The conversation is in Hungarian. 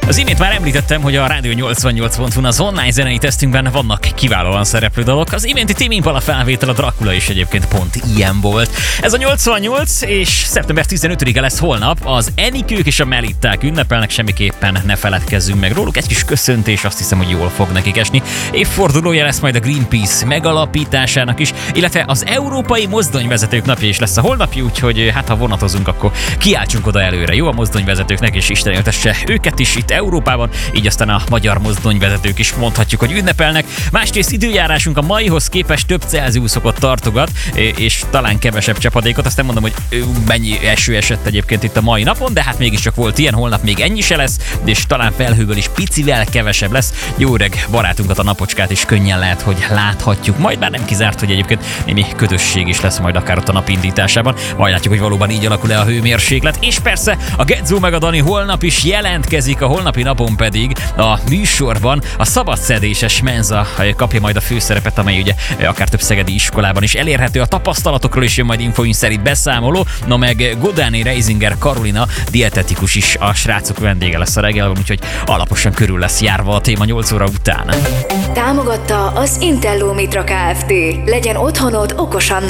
Az imént már említettem, hogy a Rádió 88.hu az online zenei tesztünkben vannak kiválóan szereplő dalok. Az iménti Tame Impala felvétel, a Dracula is egyébként pont ilyen volt. Ez a 88, és szeptember 15-e lesz holnap. Az Enikők és a Melitták ünnepelnek, semmiképpen ne feledkezzünk meg róluk. Egy kis köszöntés, azt hiszem, hogy jól fog nekik esni. Évfordulója lesz majd a Greenpeace megalapításának is, illetve az Európai Mozdonyvezetők napja is lesz a holnapi, úgyhogy hát ha vonatozunk, akkor kiáltsunk oda előre. Jó a mozdonyvezetőknek, és Isten éltesse őket is itt Európában, így aztán a magyar mozdonyvezetők is mondhatjuk, hogy ünnepelnek. Másrészt időjárásunk a maihoz képest több Celsiusokot tartogat, és talán kevesebb csapadékot. Azt nem mondom, hogy mennyi eső esett egyébként itt a mai napon, de hát mégiscsak volt ilyen, holnap még ennyi se lesz, és talán felhőből is picivel kevesebb lesz. Jó öreg barátunkat, a Napocskát is könnyen lehet, hogy láthatjuk. Majd már nem kizárt, hogy egyébként némi ködösség is lesz majd akár ott a nap indításában. Majd látjuk, hogy valóban így alakul-e a hőmérséklet. És persze a Gedzó meg a Dani holnap is jelentkezik, a holnapi napon pedig a műsorban a szabadszedéses Menza kapja majd a főszerepet, amely ugye akár több szegedi iskolában is elérhető. A tapasztalatokról is jön majd infóink szerint beszámoló. Na meg Godáni Reisinger Karolina dietetikus is a srácok vendége lesz a reggelben, úgyhogy alaposan körül lesz járva a téma 8 óra után. Támogatta az Intello Mitra Kft. Legyen otthonod okosan